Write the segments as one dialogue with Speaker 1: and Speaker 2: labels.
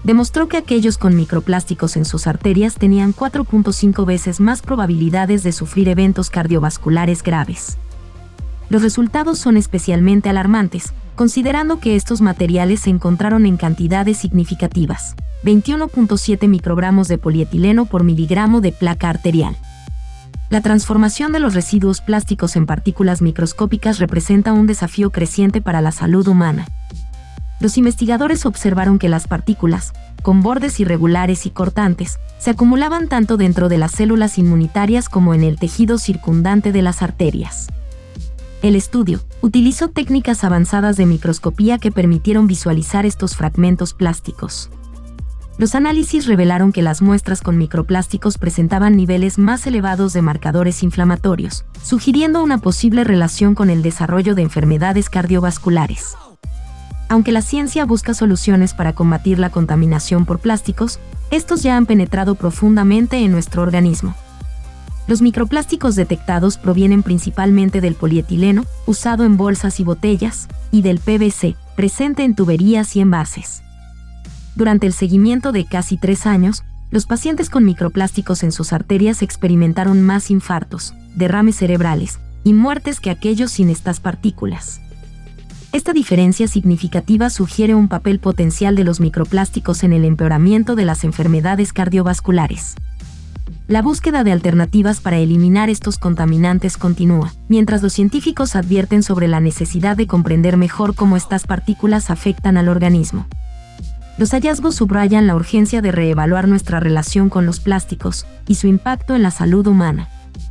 Speaker 1: demostró que aquellos con microplásticos en sus arterias tenían 4.5 veces más probabilidades de sufrir eventos cardiovasculares graves. Los resultados son especialmente alarmantes, considerando que estos materiales se encontraron en cantidades significativas, 21.7 microgramos de polietileno por miligramo de placa arterial. La transformación de los residuos plásticos en partículas microscópicas representa un desafío creciente para la salud humana. Los investigadores observaron que las partículas, con bordes irregulares y cortantes, se acumulaban tanto dentro de las células inmunitarias como en el tejido circundante de las arterias. El estudio utilizó técnicas avanzadas de microscopía que permitieron visualizar estos fragmentos plásticos. Los análisis revelaron que las muestras con microplásticos presentaban niveles más elevados de marcadores inflamatorios, sugiriendo una posible relación con el desarrollo de enfermedades cardiovasculares. Aunque la ciencia busca soluciones para combatir la contaminación por plásticos, estos ya han penetrado profundamente en nuestro organismo. Los microplásticos detectados provienen principalmente del polietileno, usado en bolsas y botellas, y del PVC, presente en tuberías y envases. Durante el seguimiento de casi 3 años, los pacientes con microplásticos en sus arterias experimentaron más infartos, derrames cerebrales y muertes que aquellos sin estas partículas. Esta diferencia significativa sugiere un papel potencial de los microplásticos en el empeoramiento de las enfermedades cardiovasculares. La búsqueda de alternativas para eliminar estos contaminantes continúa, mientras los científicos advierten sobre la necesidad de comprender mejor cómo estas partículas afectan al organismo. Los hallazgos subrayan la urgencia de reevaluar nuestra relación con los plásticos y su impacto en la salud humana.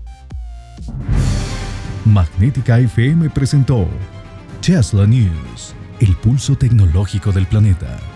Speaker 2: Magnética FM presentó Tesla News, el pulso tecnológico del planeta.